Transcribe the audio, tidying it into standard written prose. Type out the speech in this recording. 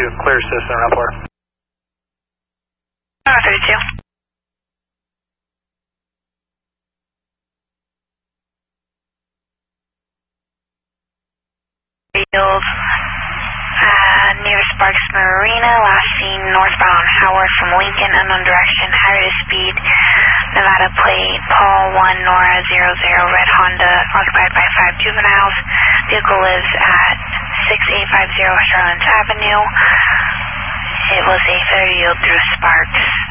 clear system, Rappler. Tower 32. Field, near Sparks Marina, last seen northbound Howard from Lincoln, unknown direction, high rate of speed, Nevada plate, Paul 1 Nora 00, red Honda, occupied by 5 juveniles. Vehicle lives at 6850 Charlotte Avenue. It was a 30 yield through Sparks.